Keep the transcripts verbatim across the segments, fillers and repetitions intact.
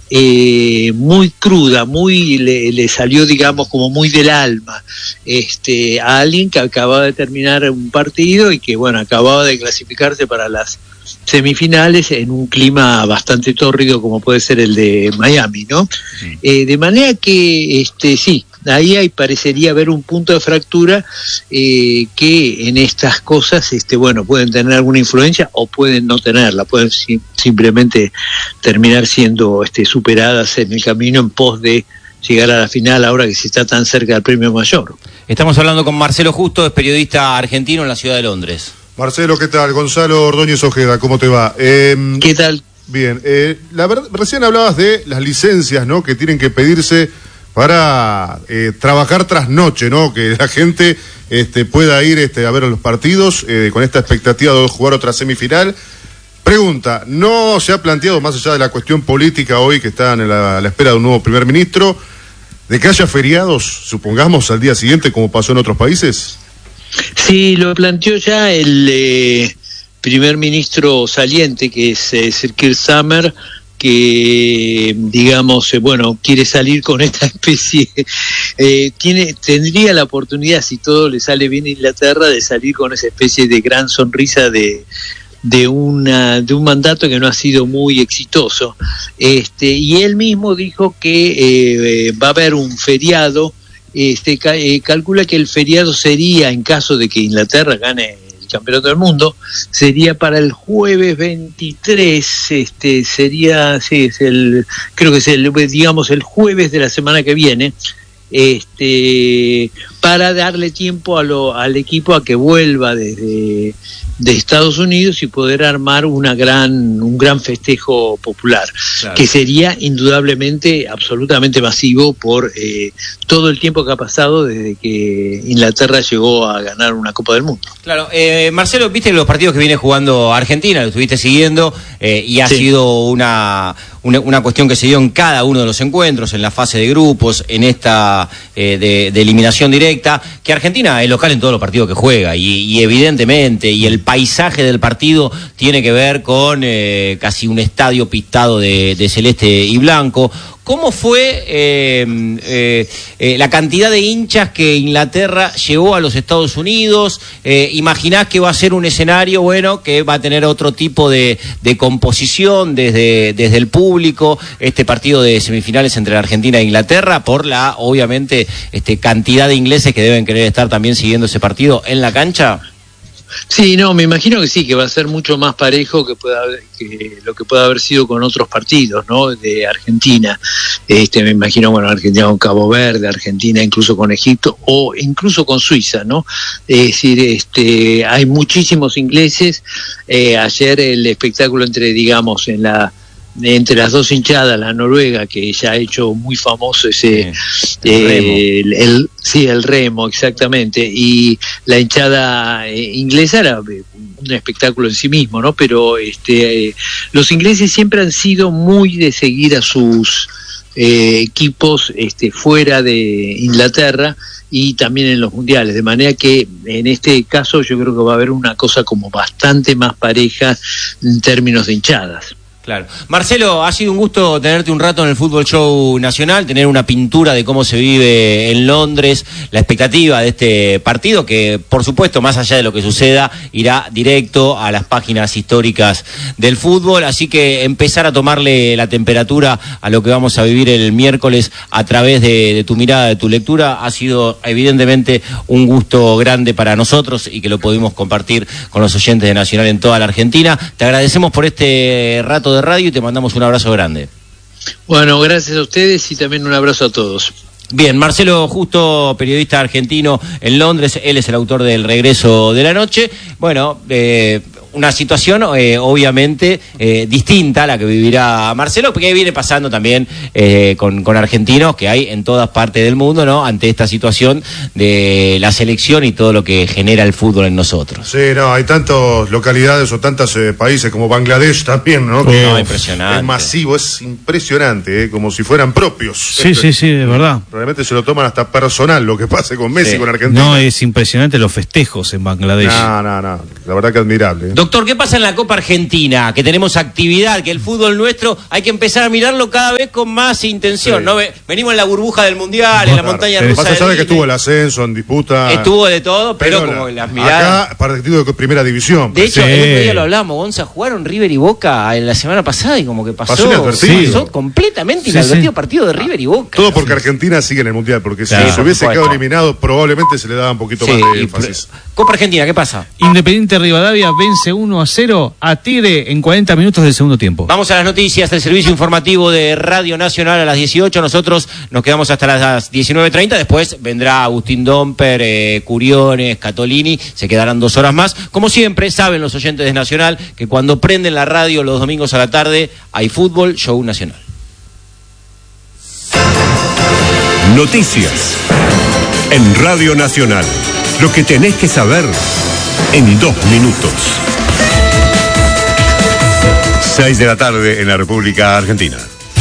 eh, muy cruda, muy le, le salió, digamos, como muy del alma, este, a alguien que acababa de terminar un partido y que, bueno, acababa de clasificarse para las semifinales en un clima bastante tórrido como puede ser el de Miami, ¿no? Sí. Eh, de manera que, este, sí, ahí hay, parecería haber un punto de fractura eh, que en estas cosas, este, bueno, pueden tener alguna influencia o pueden no tenerla, pueden si, simplemente terminar siendo este, superadas en el camino en pos de llegar a la final ahora que se está tan cerca del premio mayor. Estamos hablando con Marcelo Justo, es periodista argentino en la ciudad de Londres. Marcelo, ¿qué tal? Gonzalo Ordóñez Ojeda, ¿cómo te va? Eh, ¿Qué tal? Bien, eh, la verdad, recién hablabas de las licencias, ¿no?, que tienen que pedirse para eh, trabajar tras noche, ¿no?, que la gente este, pueda ir este, a ver los partidos eh, con esta expectativa de jugar otra semifinal. Pregunta, ¿no se ha planteado, más allá de la cuestión política hoy que están a la, a la espera de un nuevo primer ministro, de que haya feriados, supongamos, al día siguiente, como pasó en otros países? Sí, lo planteó ya el eh, primer ministro saliente, que es eh, Sir Keir Starmer, que, digamos, eh, bueno, quiere salir con esta especie, eh, tiene, tendría la oportunidad, si todo le sale bien a Inglaterra, de salir con esa especie de gran sonrisa de de una de un mandato que no ha sido muy exitoso, este y él mismo dijo que eh, va a haber un feriado. Este ca eh, calcula que el feriado sería, en caso de que Inglaterra gane el campeonato del mundo, sería para el jueves veintitrés, este sería, sí, es el, creo que es el, digamos, el jueves de la semana que viene, este para darle tiempo a lo, al equipo a que vuelva desde de Estados Unidos y poder armar una gran un gran festejo popular, claro, que sería indudablemente absolutamente masivo por eh, todo el tiempo que ha pasado desde que Inglaterra llegó a ganar una Copa del Mundo. Claro, eh, Marcelo, viste los partidos que viene jugando Argentina, lo estuviste siguiendo eh, y ha sí. sido una, una una cuestión que se dio en cada uno de los encuentros, en la fase de grupos, en esta eh, de, de eliminación directa, que Argentina es local en todos los partidos que juega y, y evidentemente, y el paisaje del partido tiene que ver con eh, casi un estadio pintado de, de celeste y blanco. ¿Cómo fue eh, eh, eh, la cantidad de hinchas que Inglaterra llevó a los Estados Unidos? Eh, ¿Imaginás que va a ser un escenario, bueno, que va a tener otro tipo de, de composición desde, desde el público, este partido de semifinales entre Argentina e Inglaterra, por la, obviamente, este, cantidad de ingleses que deben querer estar también siguiendo ese partido en la cancha? Sí, no, me imagino que sí, que va a ser mucho más parejo que pueda que lo que pueda haber sido con otros partidos, ¿no?, de Argentina. Este, me imagino, bueno, Argentina con Cabo Verde, Argentina incluso con Egipto o incluso con Suiza, ¿no? Es decir, este, hay muchísimos ingleses. Eh, ayer el espectáculo entre, digamos, en la entre las dos hinchadas, la noruega, que ya ha hecho muy famoso ese sí, el, eh, remo. El, el sí el remo exactamente, y la hinchada eh, inglesa era un espectáculo en sí mismo, ¿no? Pero este eh, los ingleses siempre han sido muy de seguir a sus eh, equipos este fuera de Inglaterra y también en los mundiales, de manera que en este caso yo creo que va a haber una cosa como bastante más pareja en términos de hinchadas. Claro. Marcelo, ha sido un gusto tenerte un rato en el Fútbol Show Nacional, tener una pintura de cómo se vive en Londres, la expectativa de este partido que, por supuesto, más allá de lo que suceda, irá directo a las páginas históricas del fútbol, así que empezar a tomarle la temperatura a lo que vamos a vivir el miércoles a través de, de tu mirada, de tu lectura, ha sido evidentemente un gusto grande para nosotros y que lo pudimos compartir con los oyentes de Nacional en toda la Argentina. Te agradecemos por este rato de radio y te mandamos un abrazo grande. Bueno, gracias a ustedes y también un abrazo a todos. Bien, Marcelo Justo, periodista argentino en Londres, él es el autor del Regreso de la Noche. Bueno, eh, una situación eh, obviamente eh, distinta a la que vivirá Marcelo, porque viene pasando también eh, con, con argentinos que hay en todas partes del mundo, ¿no?, ante esta situación de la selección y todo lo que genera el fútbol en nosotros. Sí, no, hay tantas localidades o tantos eh, países como Bangladesh también, ¿no? Que no, impresionante. Es masivo, es impresionante, ¿eh? Como si fueran propios. Sí, sí, sí, de verdad. Realmente se lo toman hasta personal lo que pase con Messi, sí, con Argentina. No, es impresionante los festejos en Bangladesh. No, no, no, la verdad que admirable, ¿eh? Doctor, ¿qué pasa en la Copa Argentina? Que tenemos actividad, que el fútbol nuestro hay que empezar a mirarlo cada vez con más intención, sí. ¿no? Venimos en la burbuja del Mundial, no, en la claro, montaña rusa. Más allá de que estuvo el ascenso en disputa. Estuvo de todo, pero, pero como la, las miradas. Acá, partido de primera división. De hecho, sí. el otro día lo hablamos, Gonza, jugaron River y Boca en la semana pasada y como que pasó, pasó, pasó completamente inadvertido sí, sí. partido de River y Boca. Todo porque Argentina sigue en el Mundial, porque claro, si se hubiese quedado eliminado, probablemente se le daba un poquito sí, más de énfasis. Copa Argentina, ¿qué pasa? Independiente Rivadavia vence uno a cero a Tigre en cuarenta minutos del segundo tiempo. Vamos a las noticias del servicio informativo de Radio Nacional a las dieciocho. Nosotros nos quedamos hasta las diecinueve treinta. Después vendrá Agustín Domper, eh, Curiones, Catolini. Se quedarán dos horas más. Como siempre, saben los oyentes de Nacional que cuando prenden la radio los domingos a la tarde hay fútbol, show nacional. Noticias en Radio Nacional. Lo que tenés que saber en dos minutos. seis de la tarde en la República Argentina.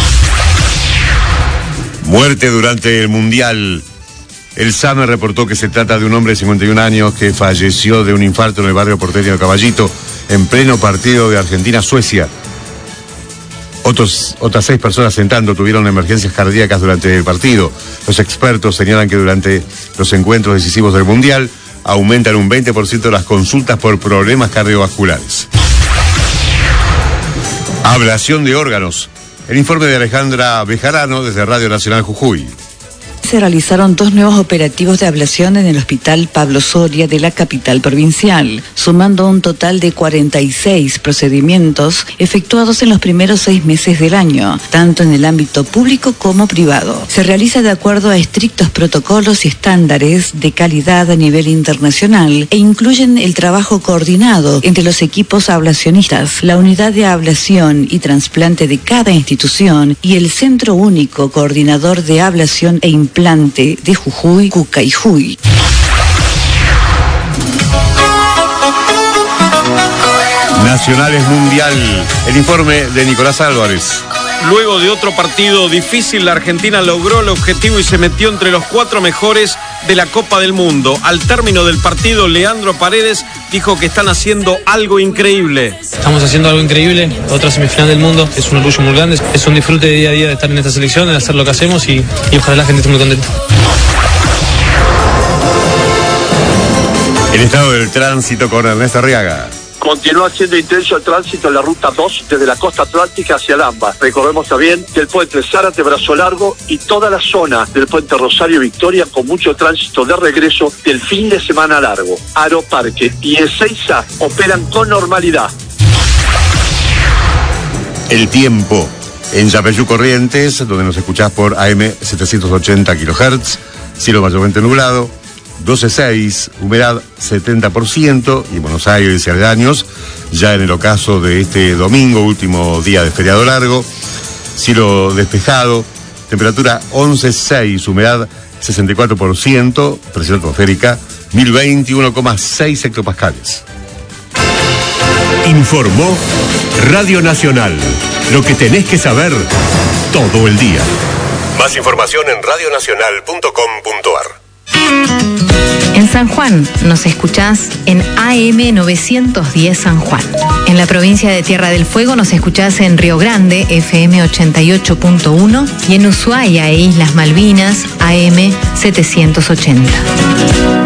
Muerte durante el Mundial. El SAME reportó que se trata de un hombre de cincuenta y un años que falleció de un infarto en el barrio porteño de Caballito en pleno partido de Argentina-Suecia. Otros, otras seis personas en tanto tuvieron emergencias cardíacas durante el partido. Los expertos señalan que durante los encuentros decisivos del Mundial aumentan un veinte por ciento las consultas por problemas cardiovasculares. Ablación de órganos. El informe de Alejandra Bejarano desde Radio Nacional Jujuy. Se realizaron dos nuevos operativos de ablación en el Hospital Pablo Soria de la capital provincial, sumando un total de cuarenta y seis procedimientos efectuados en los primeros seis meses del año, tanto en el ámbito público como privado. Se realiza de acuerdo a estrictos protocolos y estándares de calidad a nivel internacional e incluyen el trabajo coordinado entre los equipos ablacionistas, la unidad de ablación y trasplante de cada institución y el Centro Único Coordinador de Ablación e Implante de Jujuy, Cucayjuy. Nacionales Mundial. El informe de Nicolás Álvarez. Luego de otro partido difícil, la Argentina logró el objetivo y se metió entre los cuatro mejores de la Copa del Mundo. Al término del partido, Leandro Paredes dijo que están haciendo algo increíble. Estamos haciendo algo increíble, otra semifinal del mundo, es un orgullo muy grande, es un disfrute de día a día de estar en esta selección, de hacer lo que hacemos y, y ojalá la gente esté muy contenta. El estado del tránsito con Ernesto Arriaga. Continúa siendo intenso el tránsito en la ruta dos desde la costa atlántica hacia Lamba. Recordemos también que el puente Zárate, Brazo Largo y toda la zona del puente Rosario Victoria con mucho tránsito de regreso del fin de semana largo. Aeroparque y Ezeiza operan con normalidad. El tiempo en Yapeyú Corrientes, donde nos escuchás por A M setecientos ochenta kilohertz, cielo mayormente nublado. doce seis, humedad setenta por ciento, y en Buenos Aires y aledaños, ya en el ocaso de este domingo, último día de feriado largo, cielo despejado, temperatura once seis, humedad sesenta y cuatro por ciento, presión atmosférica mil veintiuno coma seis hectopascales. Informó Radio Nacional, lo que tenés que saber todo el día. Más información en radio nacional punto com punto a r. En San Juan nos escuchás en A M novecientos diez San Juan. En la provincia de Tierra del Fuego nos escuchás en Río Grande, F M ochenta y ocho punto uno, y en Ushuaia e Islas Malvinas, A M setecientos ochenta.